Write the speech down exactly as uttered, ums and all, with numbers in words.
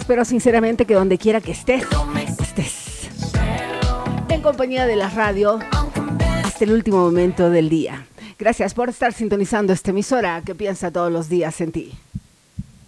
espero sinceramente que donde quiera que estés, estés en compañía de la radio hasta el último momento del día. Gracias por estar sintonizando esta emisora que piensa todos los días en ti.